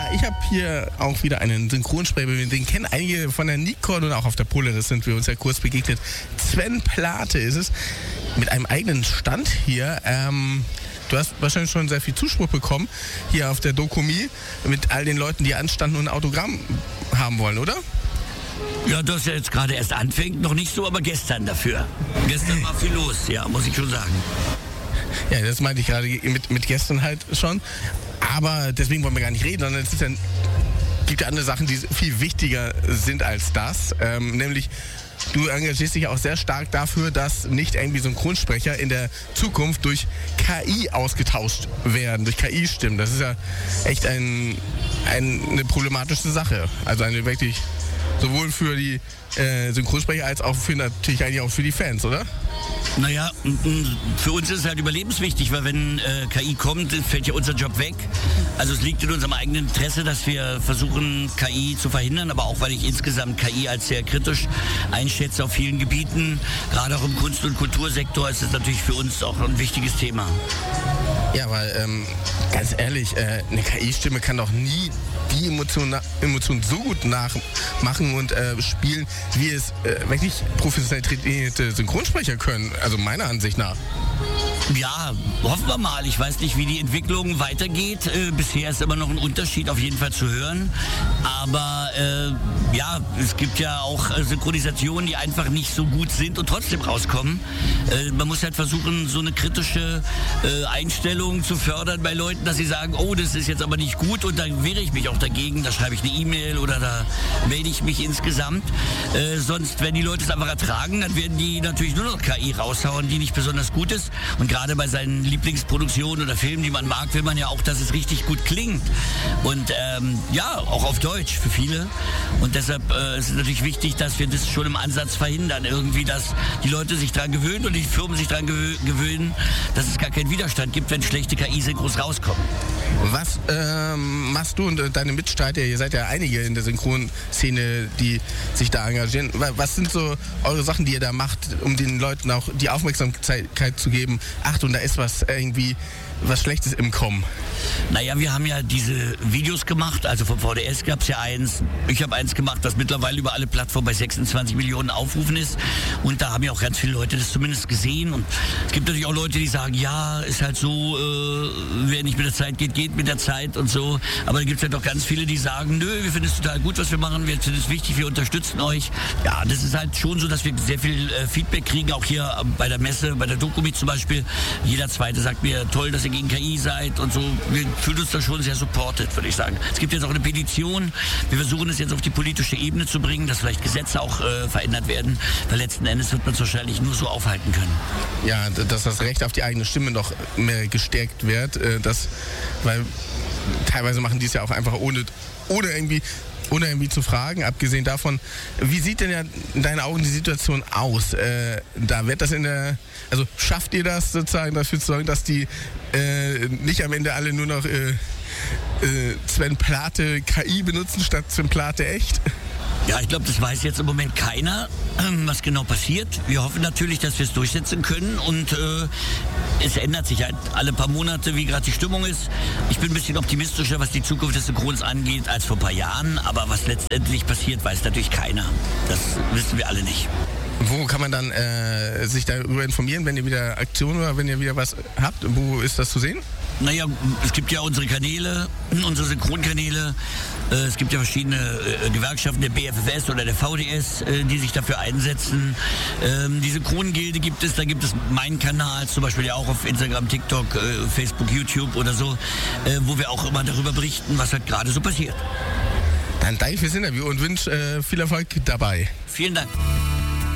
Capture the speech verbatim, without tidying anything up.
ich habe hier auch wieder einen Synchronsprecher, den kennen einige von der Nikon und auch auf der Polaris sind wir uns ja kurz begegnet. Sven Plate ist es, mit einem eigenen Stand hier. Ähm, du hast wahrscheinlich schon sehr viel Zuspruch bekommen hier auf der Dokumi mit all den Leuten, die anstanden und ein Autogramm haben wollen, oder? Ja, das ja jetzt gerade erst anfängt, noch nicht so, aber gestern dafür. Gestern war viel los, ja, muss ich schon sagen. Ja, das meinte ich gerade mit, mit gestern halt schon. Aber deswegen wollen wir gar nicht reden, sondern es ist ja, gibt ja andere Sachen, die viel wichtiger sind als das. Ähm, nämlich, du engagierst dich auch sehr stark dafür, dass nicht irgendwie Synchronsprecher in der Zukunft durch K I ausgetauscht werden, durch K I-Stimmen. Das ist ja echt ein, ein, eine problematische Sache. Also eine wirklich sowohl für die äh, Synchronsprecher als auch für natürlich eigentlich auch für die Fans, oder? Naja, für uns ist es halt überlebenswichtig, weil wenn äh, K I kommt, fällt ja unser Job weg. Also es liegt in unserem eigenen Interesse, dass wir versuchen, K I zu verhindern, aber auch, weil ich insgesamt K I als sehr kritisch einschätze auf vielen Gebieten. Gerade auch im Kunst- und Kultursektor ist es natürlich für uns auch ein wichtiges Thema. Ja, weil ähm, ganz ehrlich, äh, eine K I-Stimme kann doch nie die Emotion, Emotion so gut nachmachen und äh, spielen, wie es äh, wirklich professionell trainierte Synchronsprecher können. Also meiner Ansicht nach. Ja, hoffen wir mal. Ich weiß nicht, wie die Entwicklung weitergeht. Äh, bisher ist immer noch ein Unterschied auf jeden Fall zu hören. Aber äh, ja, es gibt ja auch äh, Synchronisationen, die einfach nicht so gut sind und trotzdem rauskommen. Äh, man muss halt versuchen, so eine kritische äh, Einstellung zu fördern bei Leuten, dass sie sagen, oh, das ist jetzt aber nicht gut und da wehre ich mich auch dagegen. Da schreibe ich eine E-Mail oder da melde ich mich insgesamt. Äh, sonst, wenn die Leute es einfach ertragen, dann werden die natürlich nur noch K I raushauen, die nicht besonders gut ist. Und gerade bei seinen Lieblingsproduktionen oder Filmen, die man mag, will man ja auch, dass es richtig gut klingt. Und ähm, ja, auch auf Deutsch für viele. Und deshalb äh, ist es natürlich wichtig, dass wir das schon im Ansatz verhindern. Irgendwie, dass die Leute sich daran gewöhnen und die Firmen sich daran gewö- gewöhnen, dass es gar keinen Widerstand gibt, wenn schlechte K I-Synchros rauskommen. Was ähm, machst du und äh, deine Mitstreiter, ihr seid ja einige in der Synchronszene, die sich da engagieren. Was sind so eure Sachen, die ihr da macht, um den Leuten auch die Aufmerksamkeit zu geben? Achtung, da ist was irgendwie, was Schlechtes im Kommen. Naja, wir haben ja diese Videos gemacht, also vom V D S gab es ja eins. Ich habe eins gemacht, das mittlerweile über alle Plattformen bei sechsundzwanzig Millionen Aufrufen ist. Und da haben ja auch ganz viele Leute das zumindest gesehen. Und es gibt natürlich auch Leute, die sagen, ja, ist halt so, äh, wer nicht mit der Zeit geht, geht mit der Zeit und so. Aber da gibt es ja doch ganz viele, die sagen, nö, wir finden es total gut, was wir machen, wir finden es wichtig, wir unterstützen euch. Ja, das ist halt schon so, dass wir sehr viel äh, Feedback kriegen, auch hier äh, bei der Messe, bei der Dokumi zum Beispiel. Jeder Zweite sagt mir, toll, dass ihr gegen K I seid und so. Wir fühlen uns da schon sehr supported, würde ich sagen. Es gibt jetzt auch eine Petition. Wir versuchen es jetzt auf die politische Ebene zu bringen, dass vielleicht Gesetze auch äh, verändert werden. Weil letzten Endes wird man es wahrscheinlich nur so aufhalten können. Ja, dass das Recht auf die eigene Stimme noch mehr gestärkt wird. Äh, das, weil teilweise machen die es ja auch einfach ohne, ohne irgendwie ohne irgendwie zu fragen, abgesehen davon, wie sieht denn ja in deinen Augen die Situation aus? Äh, da wird das in der, also schafft ihr das sozusagen dafür zu sorgen, dass die äh, nicht am Ende alle nur noch äh, äh, Sven Plate K I benutzen statt Sven Plate echt? Ja, ich glaube, das weiß jetzt im Moment keiner, was genau passiert. Wir hoffen natürlich, dass wir es durchsetzen können und äh, es ändert sich halt alle paar Monate, wie gerade die Stimmung ist. Ich bin ein bisschen optimistischer, was die Zukunft des Synchrons angeht, als vor ein paar Jahren. Aber was letztendlich passiert, weiß natürlich keiner. Das wissen wir alle nicht. Wo kann man dann äh, sich darüber informieren, wenn ihr wieder Aktionen oder wenn ihr wieder was habt? Wo ist das zu sehen? Naja, es gibt ja unsere Kanäle, unsere Synchronkanäle. Es gibt ja verschiedene äh, Gewerkschaften, der B F F S oder der V D S, äh, die sich dafür einsetzen. Ähm, die Synchrongilde gibt es, da gibt es meinen Kanal, zum Beispiel ja auch auf Instagram, TikTok, äh, Facebook, YouTube oder so, äh, wo wir auch immer darüber berichten, was halt gerade so passiert. Dann danke fürs Interview und wünsche äh, viel Erfolg dabei. Vielen Dank.